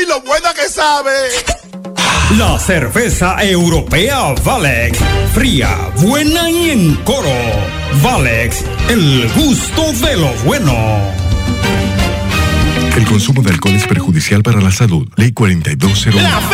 ¡Ay, lo buena que sabe! La cerveza europea Valex. Fría, buena y en coro. Valex, el gusto de lo bueno. El consumo de alcohol es perjudicial para la salud. Ley 4201.